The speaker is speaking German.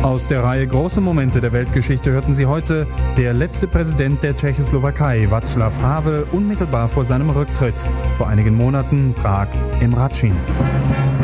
Aus der Reihe Große Momente der Weltgeschichte hörten Sie heute: Der letzte Präsident der Tschechoslowakei, Václav Havel, unmittelbar vor seinem Rücktritt. Vor einigen Monaten Prag im Hradčín.